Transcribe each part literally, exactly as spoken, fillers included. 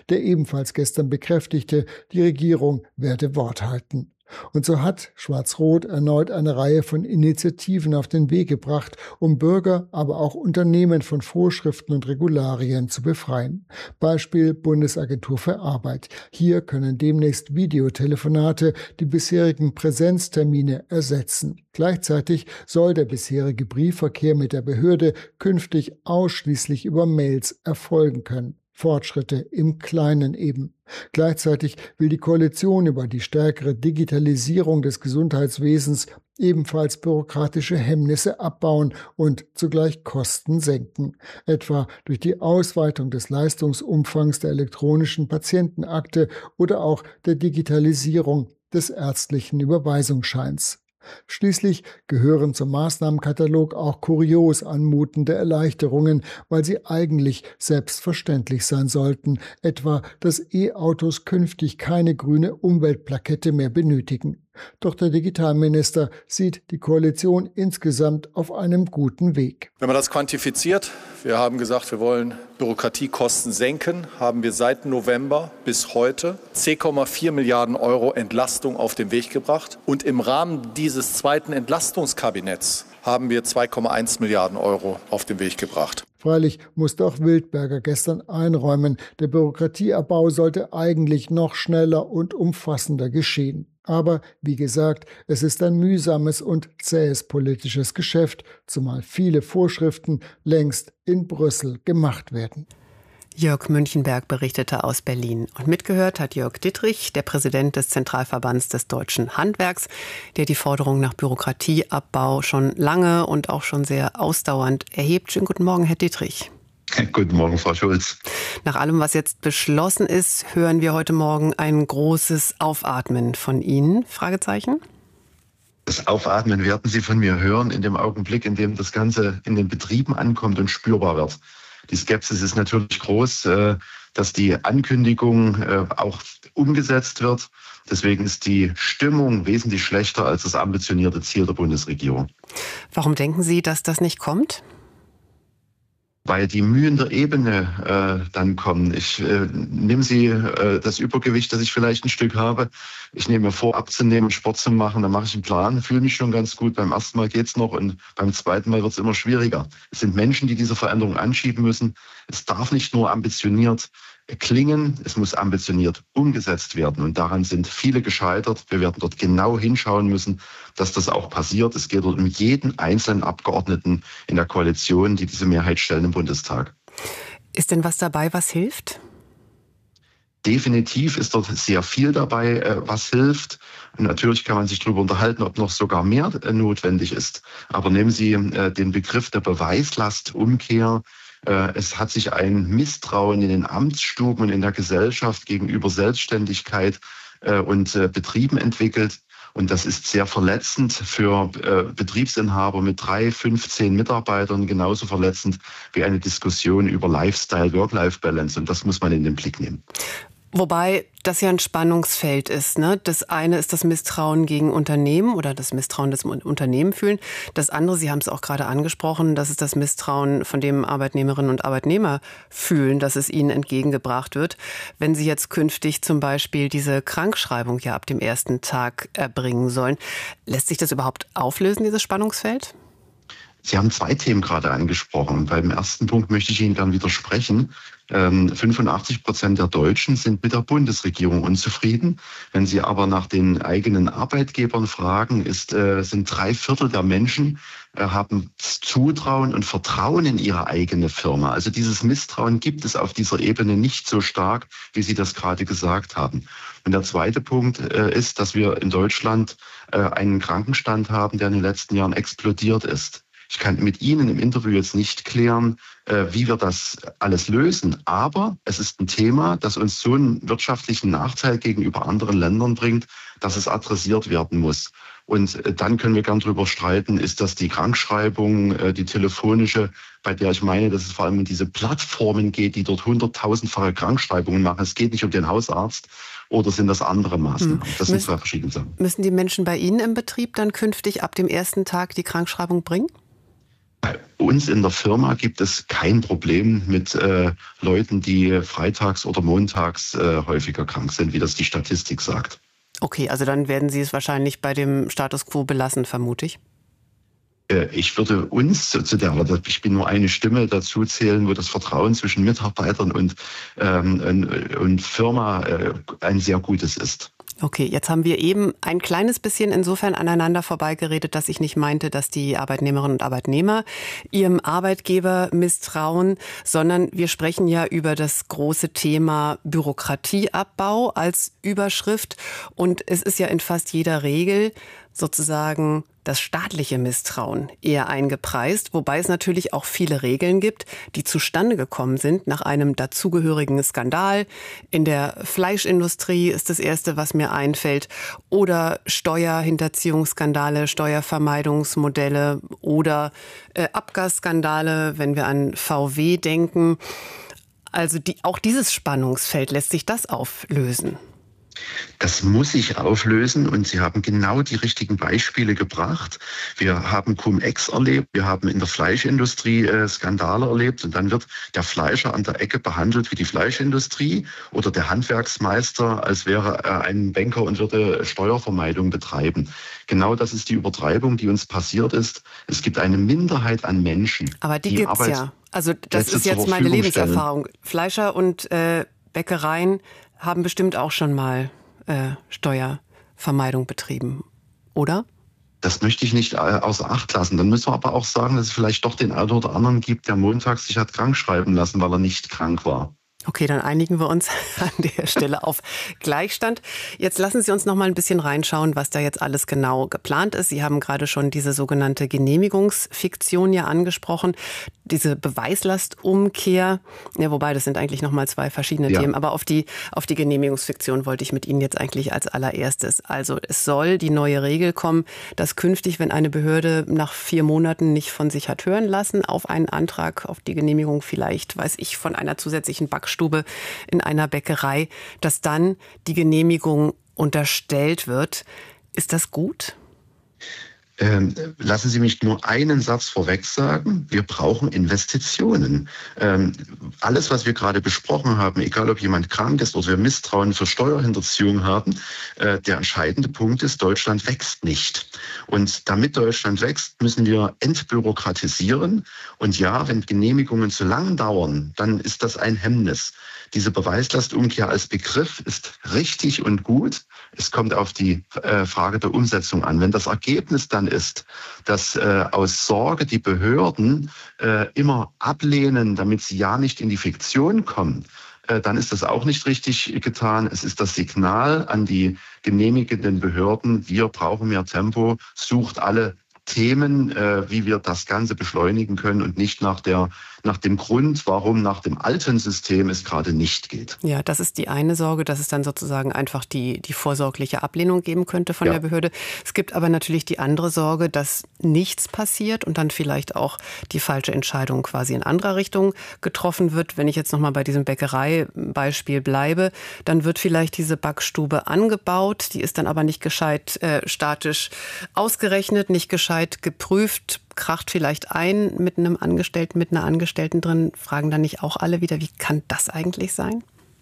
der ebenfalls gestern bekräftigte, die Regierung werde Wort halten. Und so hat Schwarz-Rot erneut eine Reihe von Initiativen auf den Weg gebracht, um Bürger, aber auch Unternehmen von Vorschriften und Regularien zu befreien. Beispiel Bundesagentur für Arbeit. Hier können demnächst Videotelefonate die bisherigen Präsenztermine ersetzen. Gleichzeitig soll der bisherige Briefverkehr mit der Behörde künftig ausschließlich über Mails erfolgen können. Fortschritte im Kleinen eben. Gleichzeitig will die Koalition über die stärkere Digitalisierung des Gesundheitswesens ebenfalls bürokratische Hemmnisse abbauen und zugleich Kosten senken, etwa durch die Ausweitung des Leistungsumfangs der elektronischen Patientenakte oder auch der Digitalisierung des ärztlichen Überweisungsscheins. Schließlich gehören zum Maßnahmenkatalog auch kurios anmutende Erleichterungen, weil sie eigentlich selbstverständlich sein sollten, etwa, dass E-Autos künftig keine grüne Umweltplakette mehr benötigen. Doch der Digitalminister sieht die Koalition insgesamt auf einem guten Weg. Wenn man das quantifiziert, wir haben gesagt, wir wollen Bürokratiekosten senken, haben wir seit November bis heute zehn Komma vier Milliarden Euro Entlastung auf den Weg gebracht. Und im Rahmen dieses zweiten Entlastungskabinetts haben wir zwei Komma eins Milliarden Euro auf den Weg gebracht. Freilich musste auch Wildberger gestern einräumen, der Bürokratieabbau sollte eigentlich noch schneller und umfassender geschehen. Aber, wie gesagt, es ist ein mühsames und zähes politisches Geschäft, zumal viele Vorschriften längst in Brüssel gemacht werden. Jörg Münchenberg berichtete aus Berlin. Und mitgehört hat Jörg Dittrich, der Präsident des Zentralverbands des Deutschen Handwerks, der die Forderung nach Bürokratieabbau schon lange und auch schon sehr ausdauernd erhebt. Schönen guten Morgen, Herr Dittrich. Guten Morgen, Frau Schulz. Nach allem, was jetzt beschlossen ist, hören wir heute Morgen ein großes Aufatmen von Ihnen? Fragezeichen? Das Aufatmen werden Sie von mir hören in dem Augenblick, in dem das Ganze in den Betrieben ankommt und spürbar wird. Die Skepsis ist natürlich groß, dass die Ankündigung auch umgesetzt wird. Deswegen ist die Stimmung wesentlich schlechter als das ambitionierte Ziel der Bundesregierung. Warum denken Sie, dass das nicht kommt? Weil die Mühen der Ebene äh, dann kommen. Ich äh, nehme Sie äh, das Übergewicht, das ich vielleicht ein Stück habe. Ich nehme mir vor, abzunehmen, Sport zu machen. Dann mache ich einen Plan, fühle mich schon ganz gut. Beim ersten Mal geht's noch und beim zweiten Mal wird es immer schwieriger. Es sind Menschen, die diese Veränderung anschieben müssen. Es darf nicht nur ambitioniert klingen, es muss ambitioniert umgesetzt werden. Und daran sind viele gescheitert. Wir werden dort genau hinschauen müssen, dass das auch passiert. Es geht dort um jeden einzelnen Abgeordneten in der Koalition, die diese Mehrheit stellen im Bundestag. Ist denn was dabei, was hilft? Definitiv ist dort sehr viel dabei, was hilft. Und natürlich kann man sich darüber unterhalten, ob noch sogar mehr notwendig ist. Aber nehmen Sie den Begriff der Beweislastumkehr. Es hat sich ein Misstrauen in den Amtsstuben und in der Gesellschaft gegenüber Selbstständigkeit und Betrieben entwickelt. Und das ist sehr verletzend für Betriebsinhaber mit drei, fünfzehn Mitarbeitern, genauso verletzend wie eine Diskussion über Lifestyle, Work-Life-Balance. Und das muss man in den Blick nehmen. Wobei das ja ein Spannungsfeld ist, ne? Das eine ist das Misstrauen gegen Unternehmen oder das Misstrauen des Unternehmen fühlen. Das andere, Sie haben es auch gerade angesprochen, das ist das Misstrauen, von dem Arbeitnehmerinnen und Arbeitnehmer fühlen, dass es ihnen entgegengebracht wird. Wenn Sie jetzt künftig zum Beispiel diese Krankschreibung ja ab dem ersten Tag erbringen sollen, lässt sich das überhaupt auflösen, dieses Spannungsfeld? Sie haben zwei Themen gerade angesprochen. Beim ersten Punkt möchte ich Ihnen dann widersprechen. Ähm, fünfundachtzig Prozent der Deutschen sind mit der Bundesregierung unzufrieden. Wenn Sie aber nach den eigenen Arbeitgebern fragen, ist, äh, sind drei Viertel der Menschen äh, haben Zutrauen und Vertrauen in ihre eigene Firma. Also dieses Misstrauen gibt es auf dieser Ebene nicht so stark, wie Sie das gerade gesagt haben. Und der zweite Punkt äh, ist, dass wir in Deutschland äh, einen Krankenstand haben, der in den letzten Jahren explodiert ist. Ich kann mit Ihnen im Interview jetzt nicht klären, wie wir das alles lösen. Aber es ist ein Thema, das uns so einen wirtschaftlichen Nachteil gegenüber anderen Ländern bringt, dass es adressiert werden muss. Und dann können wir gern drüber streiten, ist das die Krankschreibung, die telefonische, bei der ich meine, dass es vor allem um diese Plattformen geht, die dort hunderttausendfache Krankschreibungen machen. Es geht nicht um den Hausarzt. Oder sind das andere Maßnahmen? Hm. Das sind zwei verschiedene Sachen. Müssen die Menschen bei Ihnen im Betrieb dann künftig ab dem ersten Tag die Krankschreibung bringen? Bei uns in der Firma gibt es kein Problem mit äh, Leuten, die freitags oder montags äh, häufiger krank sind, wie das die Statistik sagt. Okay, also dann werden Sie es wahrscheinlich bei dem Status quo belassen, vermute ich. Ich würde uns zu der, ich bin nur eine Stimme, dazu zählen, wo das Vertrauen zwischen Mitarbeitern und, ähm, und, und Firma äh, ein sehr gutes ist. Okay, jetzt haben wir eben ein kleines bisschen insofern aneinander vorbeigeredet, dass ich nicht meinte, dass die Arbeitnehmerinnen und Arbeitnehmer ihrem Arbeitgeber misstrauen, sondern wir sprechen ja über das große Thema Bürokratieabbau als Überschrift. Und es ist ja in fast jeder Regel sozusagen das staatliche Misstrauen eher eingepreist, wobei es natürlich auch viele Regeln gibt, die zustande gekommen sind nach einem dazugehörigen Skandal. In der Fleischindustrie ist das Erste, was mir einfällt, oder Steuerhinterziehungsskandale, Steuervermeidungsmodelle oder äh, Abgasskandale, wenn wir an V W denken. Also die, auch dieses Spannungsfeld, lässt sich das auflösen? Das muss sich auflösen und Sie haben genau die richtigen Beispiele gebracht. Wir haben Cum-Ex erlebt, wir haben in der Fleischindustrie äh, Skandale erlebt und dann wird der Fleischer an der Ecke behandelt wie die Fleischindustrie oder der Handwerksmeister, als wäre er ein Banker und würde Steuervermeidung betreiben. Genau das ist die Übertreibung, die uns passiert ist. Es gibt eine Minderheit an Menschen. Aber die, die gibt's Arbeit ja. Also das ist jetzt meine Lebenserfahrung. Stellen. Fleischer und äh, Bäckereien haben bestimmt auch schon mal äh, Steuervermeidung betrieben, oder? Das möchte ich nicht außer Acht lassen. Dann müssen wir aber auch sagen, dass es vielleicht doch den einen oder anderen gibt, der montags sich hat krank schreiben lassen, weil er nicht krank war. Okay, dann einigen wir uns an der Stelle auf Gleichstand. Jetzt lassen Sie uns noch mal ein bisschen reinschauen, was da jetzt alles genau geplant ist. Sie haben gerade schon diese sogenannte Genehmigungsfiktion ja angesprochen, diese Beweislastumkehr, ja, wobei das sind eigentlich noch mal zwei verschiedene ja. Themen, aber auf die, auf die Genehmigungsfiktion wollte ich mit Ihnen jetzt eigentlich als allererstes. Also es soll die neue Regel kommen, dass künftig, wenn eine Behörde nach vier Monaten nicht von sich hat hören lassen, auf einen Antrag auf die Genehmigung vielleicht, weiß ich, von einer zusätzlichen Backstube in einer Bäckerei, dass dann die Genehmigung unterstellt wird. Ist das gut? Ähm, lassen Sie mich nur einen Satz vorweg sagen. Wir brauchen Investitionen. Ähm, alles, was wir gerade besprochen haben, egal ob jemand krank ist oder wir Misstrauen für Steuerhinterziehung haben, äh, der entscheidende Punkt ist, Deutschland wächst nicht. Und damit Deutschland wächst, müssen wir entbürokratisieren. Und ja, wenn Genehmigungen zu lang dauern, dann ist das ein Hemmnis. Diese Beweislastumkehr als Begriff ist richtig und gut. Es kommt auf die äh, Frage der Umsetzung an. Wenn das Ergebnis dann ist, dass äh, aus Sorge die Behörden äh, immer ablehnen, damit sie ja nicht in die Fiktion kommen, äh, dann ist das auch nicht richtig getan. Es ist das Signal an die genehmigenden Behörden, wir brauchen mehr Tempo, sucht alle Themen, äh, wie wir das Ganze beschleunigen können und nicht nach der nach dem Grund, warum nach dem alten System es gerade nicht geht. Ja, das ist die eine Sorge, dass es dann sozusagen einfach die, die vorsorgliche Ablehnung geben könnte von ja. der Behörde. Es gibt aber natürlich die andere Sorge, dass nichts passiert und dann vielleicht auch die falsche Entscheidung quasi in anderer Richtung getroffen wird. Wenn ich jetzt nochmal bei diesem Bäckereibeispiel bleibe, dann wird vielleicht diese Backstube angebaut, die ist dann aber nicht gescheit äh, statisch ausgerechnet, nicht gescheit geprüft, kracht vielleicht ein mit einem Angestellten, mit einer Angestellten drin, fragen dann nicht auch alle wieder, wie kann das eigentlich sein?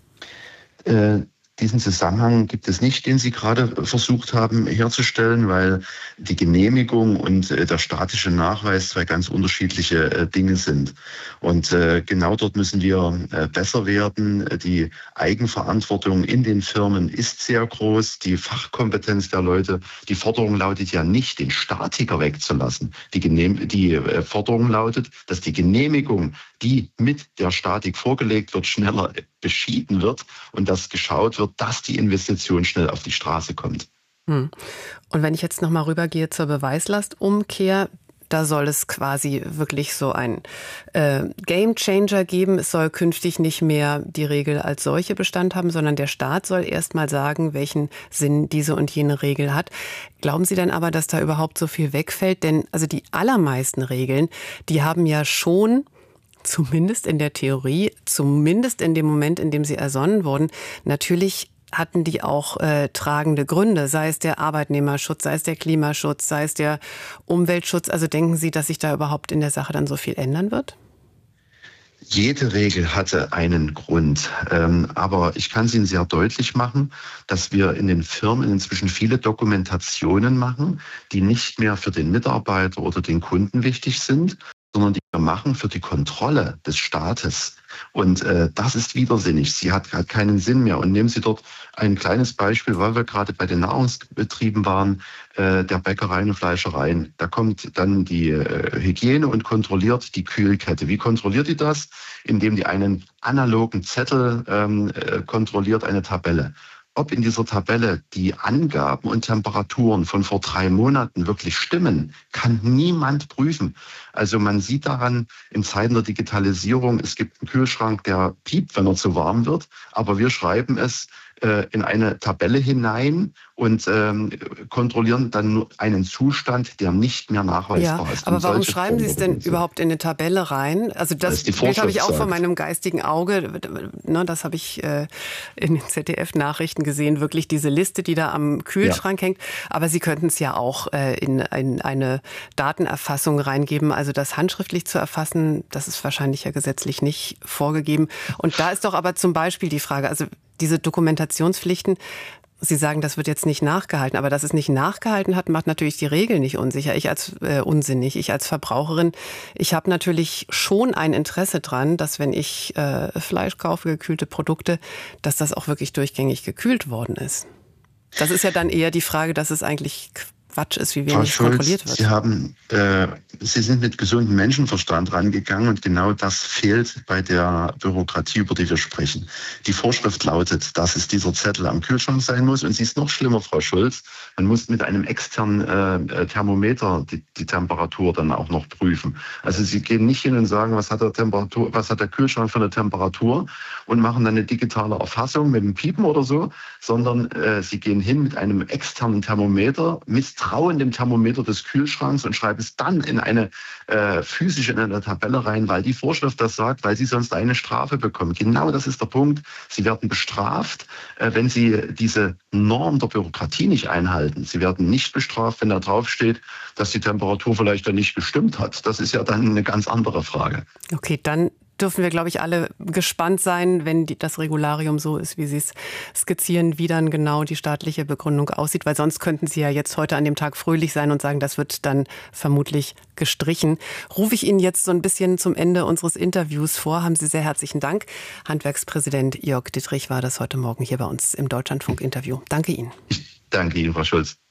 Äh, diesen Zusammenhang gibt es nicht, den Sie gerade versucht haben herzustellen, weil die Genehmigung und äh, der statische Nachweis zwei ganz unterschiedliche äh, Dinge sind. Und äh, genau dort müssen wir äh, besser werden. Die Eigenverantwortung in den Firmen ist sehr groß. Die Fachkompetenz der Leute, die Forderung lautet ja nicht, den Statiker wegzulassen. Die, Genehm- die äh, Forderung lautet, dass die Genehmigung, die mit der Statik vorgelegt wird, schneller beschieden wird und dass geschaut wird, dass die Investition schnell auf die Straße kommt. Hm. Und wenn ich jetzt nochmal rübergehe zur Beweislastumkehr, da soll es quasi wirklich so ein äh, Gamechanger geben. Es soll künftig nicht mehr die Regel als solche Bestand haben, sondern der Staat soll erst mal sagen, welchen Sinn diese und jene Regel hat. Glauben Sie denn aber, dass da überhaupt so viel wegfällt? Denn also die allermeisten Regeln, die haben ja schon, zumindest in der Theorie, zumindest in dem Moment, in dem sie ersonnen wurden, natürlich hatten die auch äh, tragende Gründe, sei es der Arbeitnehmerschutz, sei es der Klimaschutz, sei es der Umweltschutz? Also denken Sie, dass sich da überhaupt in der Sache dann so viel ändern wird? Jede Regel hatte einen Grund, ähm, aber ich kann es Ihnen sehr deutlich machen, dass wir in den Firmen inzwischen viele Dokumentationen machen, die nicht mehr für den Mitarbeiter oder den Kunden wichtig sind, sondern die wir machen für die Kontrolle des Staates. Und äh, das ist widersinnig. Sie hat, hat keinen Sinn mehr. Und nehmen Sie dort ein kleines Beispiel, weil wir gerade bei den Nahrungsbetrieben waren, äh, der Bäckereien und Fleischereien. Da kommt dann die äh, Hygiene und kontrolliert die Kühlkette. Wie kontrolliert die das? Indem die einen analogen Zettel ähm, äh, kontrolliert, eine Tabelle. Ob in dieser Tabelle die Angaben und Temperaturen von vor drei Monaten wirklich stimmen, kann niemand prüfen. Also man sieht daran, in Zeiten der Digitalisierung, es gibt einen Kühlschrank, der piept, wenn er zu warm wird, aber wir schreiben es äh, in eine Tabelle hinein und ähm, kontrollieren dann nur einen Zustand, der nicht mehr nachweisbar ja, ist. Aber warum schreiben Sie es denn überhaupt in eine Tabelle rein? Also das, das Bild habe ich auch vor meinem geistigen Auge. Ne, das habe ich äh, in den Z D F-Nachrichten gesehen, wirklich diese Liste, die da am Kühlschrank ja. hängt. Aber Sie könnten es ja auch äh, in, in eine Datenerfassung reingeben. Also das handschriftlich zu erfassen, das ist wahrscheinlich ja gesetzlich nicht vorgegeben. Und da ist doch aber zum Beispiel die Frage, also diese Dokumentationspflichten, Sie sagen, das wird jetzt nicht nachgehalten, aber dass es nicht nachgehalten hat, macht natürlich die Regel nicht unsicher. Ich als äh, unsinnig, ich als Verbraucherin, ich habe natürlich schon ein Interesse dran, dass wenn ich äh, Fleisch kaufe, gekühlte Produkte, dass das auch wirklich durchgängig gekühlt worden ist. Das ist ja dann eher die Frage, dass es eigentlich Quatsch ist, wie wenig kontrolliert wird. Sie haben, äh, Sie sind mit gesundem Menschenverstand rangegangen und genau das fehlt bei der Bürokratie, über die wir sprechen. Die Vorschrift lautet, dass es dieser Zettel am Kühlschrank sein muss und sie ist noch schlimmer, Frau Schulz. Man muss mit einem externen äh, Thermometer die, die Temperatur dann auch noch prüfen. Also Sie gehen nicht hin und sagen, was hat der Temperatur, was hat der Kühlschrank für eine Temperatur und machen dann eine digitale Erfassung mit einem Piepen oder so, sondern äh, Sie gehen hin mit einem externen Thermometer, misstrauen dem Thermometer des Kühlschranks und schreiben es dann in eine äh, physische in eine Tabelle rein, weil die Vorschrift das sagt, weil Sie sonst eine Strafe bekommen. Genau das ist der Punkt. Sie werden bestraft, äh, wenn Sie diese Norm der Bürokratie nicht einhalten. Sie werden nicht bestraft, wenn da draufsteht, dass die Temperatur vielleicht dann nicht gestimmt hat. Das ist ja dann eine ganz andere Frage. Okay, dann dürfen wir, glaube ich, alle gespannt sein, wenn die, das Regularium so ist, wie Sie es skizzieren, wie dann genau die staatliche Begründung aussieht. Weil sonst könnten Sie ja jetzt heute an dem Tag fröhlich sein und sagen, das wird dann vermutlich gestrichen. Rufe ich Ihnen jetzt so ein bisschen zum Ende unseres Interviews vor. Haben Sie sehr herzlichen Dank. Handwerkspräsident Jörg Dittrich war das heute Morgen hier bei uns im Deutschlandfunk-Interview. Danke Ihnen. Ich danke Ihnen, Frau Schulz.